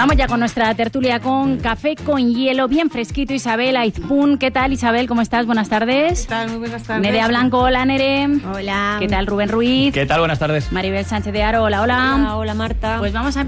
Vamos ya con nuestra tertulia con café con hielo, bien fresquito. Isabel Aizpún, ¿qué tal, Isabel? ¿Cómo estás? Buenas tardes. ¿Qué tal? Muy buenas tardes. Nerea Blanco, hola, Nere. Hola. ¿Qué tal, Rubén Ruiz? ¿Qué tal? Buenas tardes. Maribel Sánchez de Aro, hola, hola. Hola, Marta. Pues vamos a